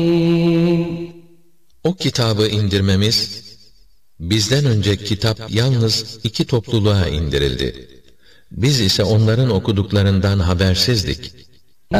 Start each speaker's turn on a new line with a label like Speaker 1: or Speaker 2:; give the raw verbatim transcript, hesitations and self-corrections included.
Speaker 1: O kitabı indirmemiz, bizden önce kitap yalnız iki topluluğa indirildi. Biz ise onların okuduklarından habersizdik.